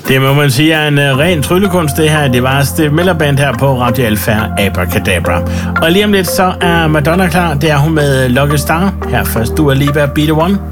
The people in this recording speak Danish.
Det må man sige er en ren tryllekunst, det her. Det var Steve Miller Band her på Radio Alfa Abracadabra. Og lige om lidt, så er Madonna klar. Det er hun med Lucky Star. Her først Dua Lipa, Be The One.